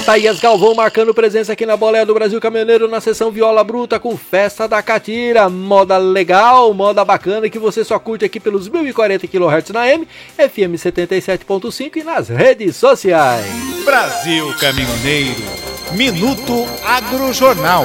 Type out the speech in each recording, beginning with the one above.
Thaís Galvão marcando presença aqui na Boleia do Brasil Caminhoneiro na sessão Viola Bruta com Festa da Catira, moda legal, moda bacana que você só curte aqui pelos 1040 kHz na M, FM 77.5 e nas redes sociais. Brasil Caminhoneiro, Minuto Agrojornal.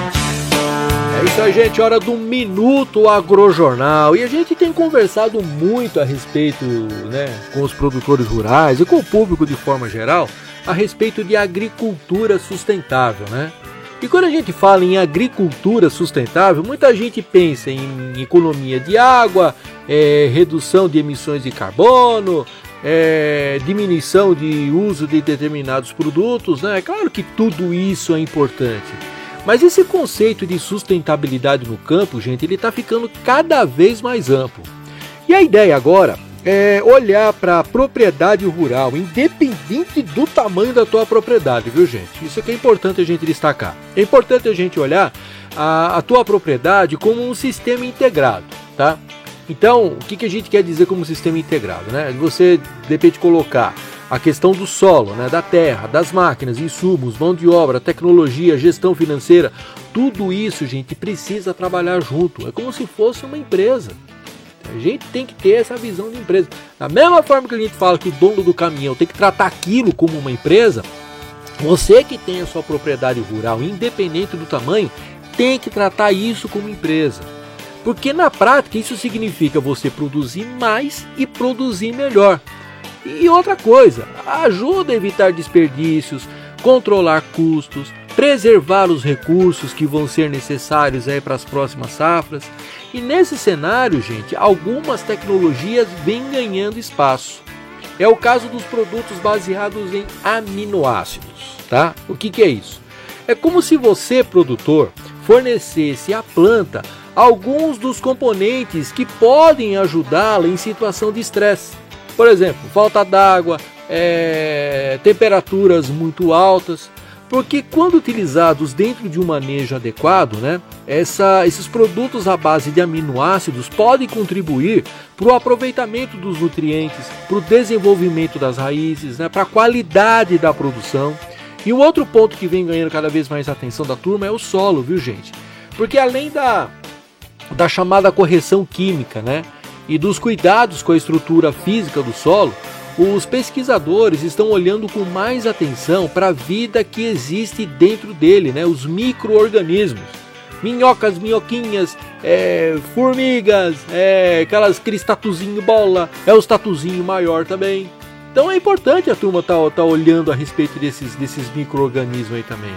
É isso aí, gente, hora do Minuto Agrojornal. E a gente tem conversado muito a respeito, com os produtores rurais e com o público de forma geral, a respeito de agricultura sustentável, E quando a gente fala em agricultura sustentável, muita gente pensa em economia de água, redução de emissões de carbono, diminuição de uso de determinados produtos, É claro que tudo isso é importante. Mas esse conceito de sustentabilidade no campo, gente, ele está ficando cada vez mais amplo. E a ideia agora é olhar para a propriedade rural, independente do tamanho da tua propriedade, viu, gente? Isso que é importante a gente destacar. É importante a gente olhar a tua propriedade como um sistema integrado, tá? Então, o que a gente quer dizer como sistema integrado, Você, de repente, colocar a questão do solo, da terra, das máquinas, insumos, mão de obra, tecnologia, gestão financeira, tudo isso, gente, precisa trabalhar junto. É como se fosse uma empresa. A gente tem que ter essa visão de empresa. Da mesma forma que a gente fala que o dono do caminhão tem que tratar aquilo como uma empresa, você que tem a sua propriedade rural, independente do tamanho, tem que tratar isso como empresa. Porque na prática isso significa você produzir mais e produzir melhor. E outra coisa, ajuda a evitar desperdícios, controlar custos, preservar os recursos que vão ser necessários para as próximas safras. E nesse cenário, gente, algumas tecnologias vêm ganhando espaço. É o caso dos produtos baseados em aminoácidos, tá? O que é isso? É como se você, produtor, fornecesse à planta alguns dos componentes que podem ajudá-la em situação de estresse. Por exemplo, falta d'água, temperaturas muito altas, porque quando utilizados dentro de um manejo adequado, esses produtos à base de aminoácidos podem contribuir para o aproveitamento dos nutrientes, para o desenvolvimento das raízes, para a qualidade da produção. E um outro ponto que vem ganhando cada vez mais atenção da turma é o solo, viu, gente? Porque além da chamada correção química, e dos cuidados com a estrutura física do solo, os pesquisadores estão olhando com mais atenção para a vida que existe dentro dele, os micro-organismos. Minhocas, minhoquinhas, formigas, aqueles tatuzinho bola, os tatuzinho maior também. Então é importante a turma tá olhando a respeito desses micro-organismos aí também,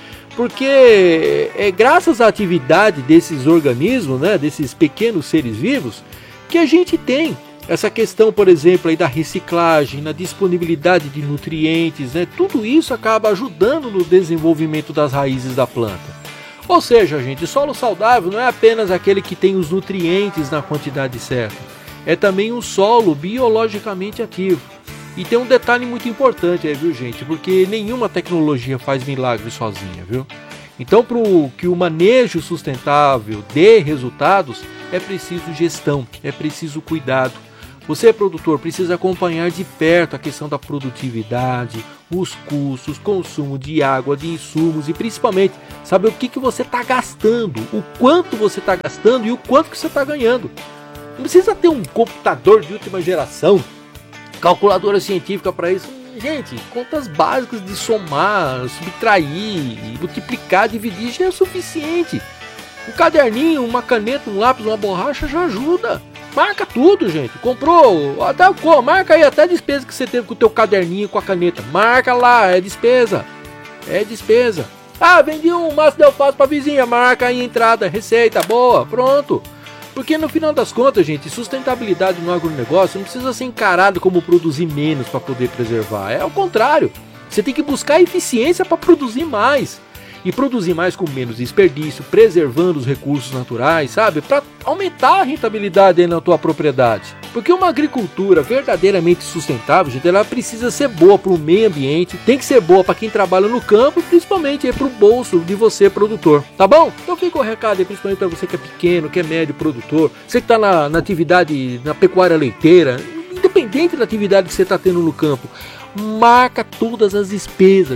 Porque é graças à atividade desses organismos, desses pequenos seres vivos, que a gente tem essa questão, por exemplo, aí da reciclagem, na disponibilidade de nutrientes, tudo isso acaba ajudando no desenvolvimento das raízes da planta. Ou seja, gente, solo saudável não é apenas aquele que tem os nutrientes na quantidade certa, é também um solo biologicamente ativo. E tem um detalhe muito importante aí, viu, gente, porque nenhuma tecnologia faz milagre sozinha, viu? Então, para que o manejo sustentável dê resultados, é preciso gestão, é preciso cuidado. Você, produtor, precisa acompanhar de perto a questão da produtividade, os custos, consumo de água, de insumos e principalmente saber o que você está gastando, o quanto você está gastando e o quanto que você está ganhando. Não precisa ter um computador de última geração, calculadora científica para isso. Gente, contas básicas de somar, subtrair, multiplicar, dividir já é suficiente. Um caderninho, uma caneta, um lápis, uma borracha já ajuda. Marca tudo, gente. Comprou, marca aí até a despesa que você teve com o teu caderninho, com a caneta. Marca lá, é despesa. É despesa. Ah, vendi um maço de alface pra vizinha. Marca aí a entrada, receita, boa, pronto. Porque no final das contas, gente, sustentabilidade no agronegócio não precisa ser encarado como produzir menos para poder preservar. É ao contrário. Você tem que buscar eficiência para produzir mais. E produzir mais com menos desperdício, preservando os recursos naturais, sabe? Para aumentar a rentabilidade aí na tua propriedade. Porque uma agricultura verdadeiramente sustentável, gente, ela precisa ser boa para o meio ambiente, tem que ser boa para quem trabalha no campo e principalmente para o bolso de você, produtor. Tá bom? Então fica o recado aí, principalmente para você que é pequeno, que é médio produtor, você que está na atividade, na pecuária leiteira, independente da atividade que você está tendo no campo, marca todas as despesas, gente.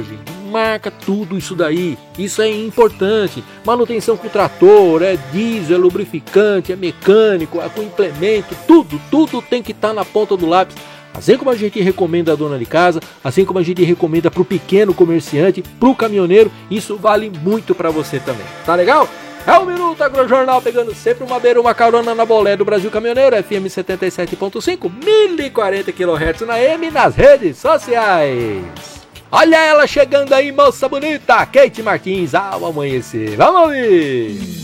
marca tudo isso daí. Isso é importante. Manutenção com trator, é diesel, é lubrificante, é mecânico, é com implemento, tudo tem que estar na ponta do lápis. Assim como a gente recomenda a dona de casa, assim como a gente recomenda para o pequeno comerciante, para o caminhoneiro, isso vale muito para você também. Tá legal? É o Minuto Agrojornal, pegando sempre uma beira, uma carona na bolé do Brasil Caminhoneiro, FM 77.5, 1040 kHz na AM, nas redes sociais. Olha ela chegando aí, moça bonita, Kate Martins, ao amanhecer. Vamos ouvir!